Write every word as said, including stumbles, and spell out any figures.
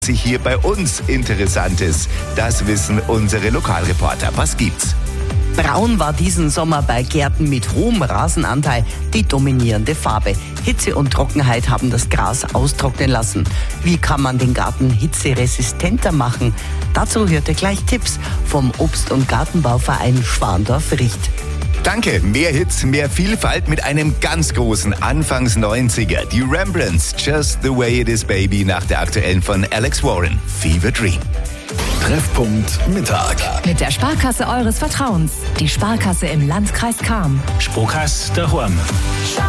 sich hier bei uns Interessantes? Das wissen unsere Lokalreporter. Was gibt's? Braun war diesen Sommer bei Gärten mit hohem Rasenanteil die dominierende Farbe. Hitze und Trockenheit haben das Gras austrocknen lassen. Wie kann man den Garten hitzeresistenter machen? Dazu hört ihr gleich Tipps vom Obst- und Gartenbauverein Schwandorf-Richt. Danke, mehr Hits, mehr Vielfalt mit einem ganz großen Anfangs neunziger. Die Rembrandts, Just the Way It Is Baby, nach der aktuellen von Alex Warren, Fever Dream. Treffpunkt Mittag. Mit der Sparkasse eures Vertrauens. Die Sparkasse im Landkreis Cham. Sparkasse daheim.